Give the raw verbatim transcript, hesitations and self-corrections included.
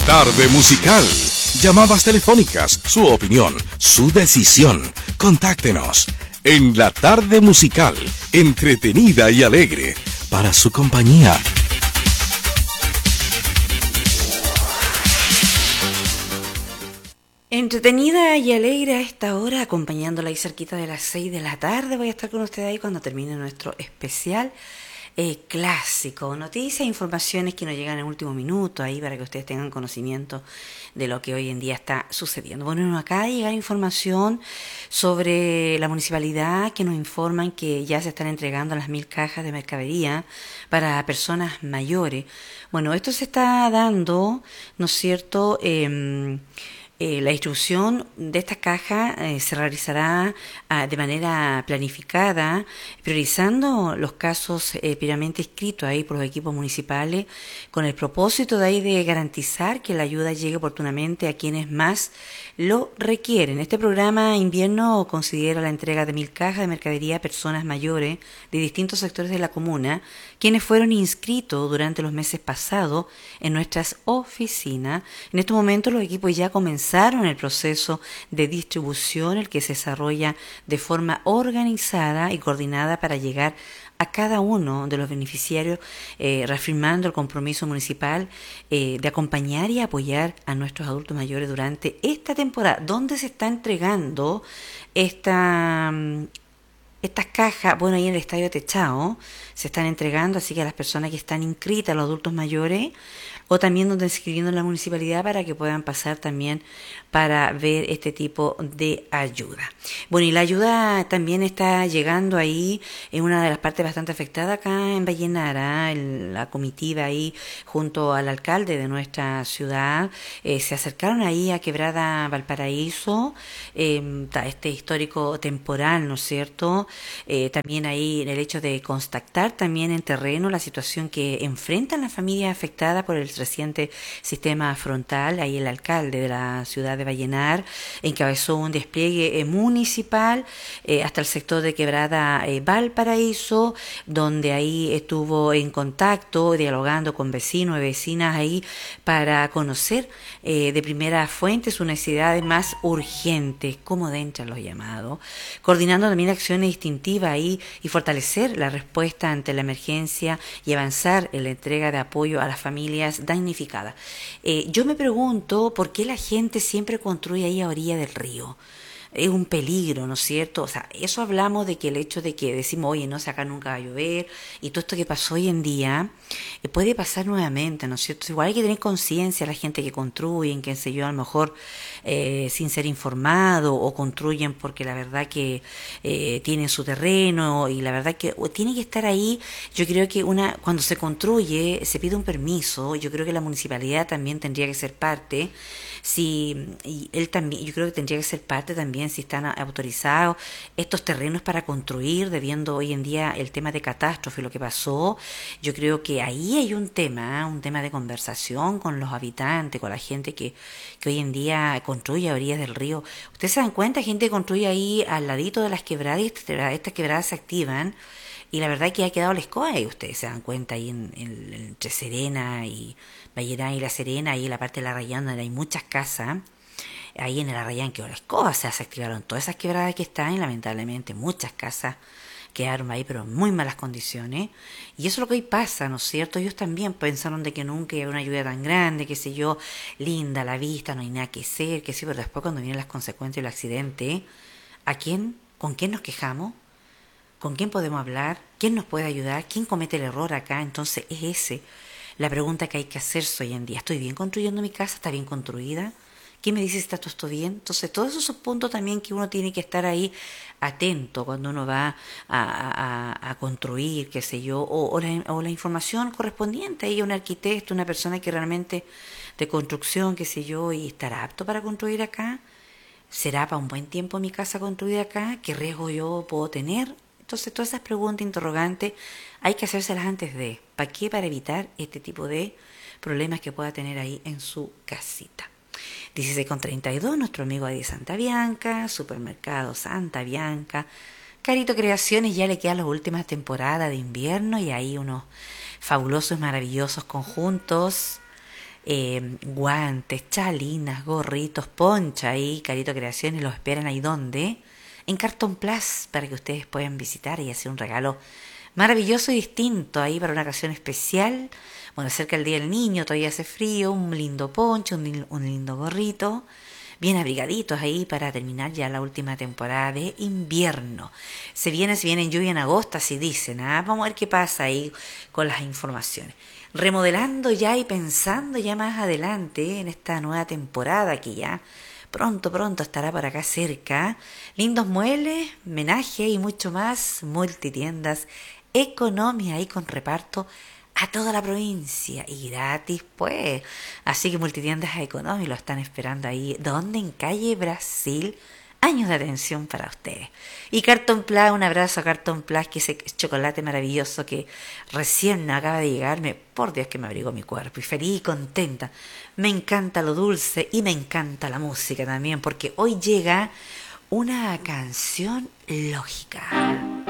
Tarde musical. Llamadas telefónicas, su opinión, su decisión. Contáctenos en la tarde musical, entretenida y alegre, para su compañía. Entretenida y alegre a esta hora, acompañándola ahí cerquita de las seis de la tarde. Voy a estar con usted ahí cuando termine nuestro especial eh, clásico. Noticias e informaciones que nos llegan en el último minuto ahí para que ustedes tengan conocimiento de lo que hoy en día está sucediendo. Bueno, acá llega información sobre la municipalidad que nos informan que ya se están entregando las mil cajas de mercadería para personas mayores. Bueno, esto se está dando, ¿no es cierto?, eh, Eh, la distribución de esta caja eh, se realizará ah, de manera planificada, priorizando los casos eh, previamente inscritos ahí por los equipos municipales, con el propósito de ahí de garantizar que la ayuda llegue oportunamente a quienes más lo requieren. Este programa invierno considera la entrega de mil cajas de mercadería a personas mayores de distintos sectores de la comuna, quienes fueron inscritos durante los meses pasados en nuestras oficinas. En este momento los equipos ya comenzaron el proceso de distribución, el que se desarrolla de forma organizada y coordinada para llegar a cada uno de los beneficiarios, eh, reafirmando el compromiso municipal eh, de acompañar y apoyar a nuestros adultos mayores durante esta temporada, donde se está entregando esta... Estas cajas, bueno, ahí en el Estadio Techao se están entregando, así que a las personas que están inscritas, los adultos mayores, o también donde inscribiendo en la municipalidad para que puedan pasar también para ver este tipo de ayuda. Bueno, y la ayuda también está llegando ahí en una de las partes bastante afectadas acá en Vallenara, el, la comitiva ahí junto al alcalde de nuestra ciudad, eh, se acercaron ahí a Quebrada Valparaíso, eh, este histórico temporal, ¿no es cierto?, Eh, también ahí en el hecho de constatar también en terreno la situación que enfrentan las familias afectadas por el reciente sistema frontal. Ahí el alcalde de la ciudad de Vallenar encabezó un despliegue eh, municipal eh, hasta el sector de Quebrada eh, Valparaíso, donde ahí estuvo en contacto, dialogando con vecinos y vecinas ahí para conocer eh, de primera fuente sus necesidades más urgentes, como dentro los llamados, coordinando también acciones distintiva ahí y fortalecer la respuesta ante la emergencia y avanzar en la entrega de apoyo a las familias damnificadas. Eh, yo me pregunto por qué la gente siempre construye ahí a orilla del río. Es un peligro, ¿no es cierto? O sea, eso hablamos de que el hecho de que decimos, oye, no sé, acá nunca va a llover, y todo esto que pasó hoy en día, eh, puede pasar nuevamente, ¿no es cierto? Igual hay que tener conciencia la gente que construyen, que sé yo, a lo mejor eh, sin ser informado, o construyen porque la verdad que eh, tienen su terreno, y la verdad que tiene que estar ahí. Yo creo que una cuando se construye, se pide un permiso, yo creo que la municipalidad también tendría que ser parte. Si y él también, yo creo que tendría que ser parte también si están autorizados estos terrenos para construir, debiendo hoy en día el tema de catástrofe, lo que pasó. Yo creo que ahí hay un tema, un tema de conversación con los habitantes, con la gente que, que hoy en día construye a orillas del río. Ustedes se dan cuenta, gente que construye ahí al ladito de las quebradas, y estas, estas quebradas se activan. Y la verdad que ha quedado la escoba, y ustedes se dan cuenta ahí en, en, entre Serena y Vallenar y La Serena, ahí en la parte de la Arrayán, donde hay muchas casas, ahí en el Arrayán quedó la escoba, o sea, se activaron todas esas quebradas que están, y lamentablemente muchas casas quedaron ahí, pero en muy malas condiciones. Y eso es lo que hoy pasa, ¿no es cierto? Ellos también pensaron de que nunca iba a haber una lluvia tan grande, qué sé yo, linda la vista, no hay nada que hacer, que sí, pero después cuando vienen las consecuencias del accidente, ¿a quién? ¿Con quién nos quejamos? ¿Con quién podemos hablar? ¿Quién nos puede ayudar? ¿Quién comete el error acá? Entonces es ese la pregunta que hay que hacerse hoy en día. ¿Estoy bien construyendo mi casa? ¿Está bien construida? ¿Quién me dice si está todo esto bien? Entonces todos esos son puntos también que uno tiene que estar ahí atento cuando uno va a, a, a construir, qué sé yo, o, o, la, o la información correspondiente. Ahí un arquitecto, una persona que realmente de construcción, qué sé yo, y estará apto para construir acá. ¿Será para un buen tiempo mi casa construida acá? ¿Qué riesgo yo puedo tener? Entonces, todas esas preguntas interrogantes hay que hacérselas antes de. ¿Para qué? Para evitar este tipo de problemas que pueda tener ahí en su casita. dieciséis con treinta y dos, nuestro amigo ahí de Santa Bianca, Supermercado Santa Bianca. Carito Creaciones, ya le quedan las últimas temporadas de invierno y ahí unos fabulosos, maravillosos conjuntos eh, guantes, chalinas, gorritos, poncha ahí, Carito Creaciones los esperan ahí donde, en Carton Plus, para que ustedes puedan visitar y hacer un regalo maravilloso y distinto ahí para una ocasión especial. Bueno, cerca del Día del Niño, todavía hace frío, un lindo poncho, un, un lindo gorrito, bien abrigaditos ahí para terminar ya la última temporada de invierno. Se viene, se viene en lluvia en agosto, así dicen, ¿ah? Vamos a ver qué pasa ahí con las informaciones. Remodelando ya y pensando ya más adelante en esta nueva temporada que ya pronto, pronto estará por acá cerca. Lindos muebles, menaje y mucho más. Multitiendas, economía ahí con reparto a toda la provincia y gratis pues. Así que Multitiendas Economy lo están esperando ahí. ¿Dónde? En calle Brasil. Años de atención para ustedes. Y Carton Plus, un abrazo a Carton Plus, que ese chocolate maravilloso que recién acaba de llegarme. Por Dios que me abrigó mi cuerpo y feliz y contenta. Me encanta lo dulce y me encanta la música también, porque hoy llega una canción lógica.